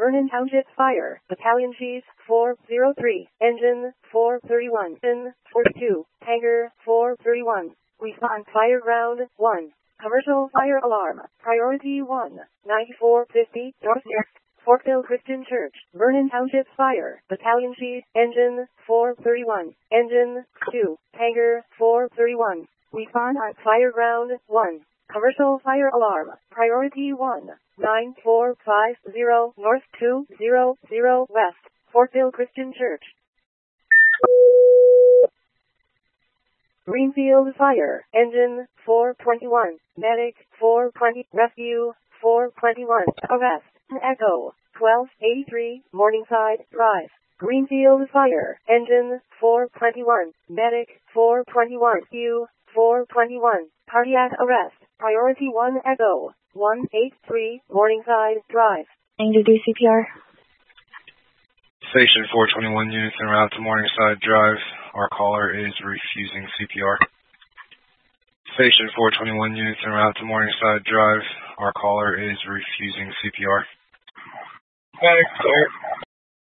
Vernon Township Fire, Battalion Chief 403, Engine 431, Engine 42, Tanker 431. Response fire ground 1. Commercial fire alarm, priority 1, 9450, North Next, Forkville Christian Church, Vernon Township Fire, Battalion Chief, Engine 431, Engine 2, Tanker 431. Response on fire ground 1. Commercial fire alarm, priority 1, 9450, North 200 West, Forkville Christian Church. Greenfield Fire, Engine 421, Medic 420, Rescue 421, Arrest, Echo 1283, Morningside Drive. Greenfield Fire, Engine 421, Medic 421, Rescue 421, Cardiac Arrest, Priority 1 Echo 183, Morningside Drive. Aim to do CPR. Station 421 units en route to Morningside Drive. Our caller is refusing CPR. Station 421 units en route to Morningside Drive. Our caller is refusing CPR. Clear.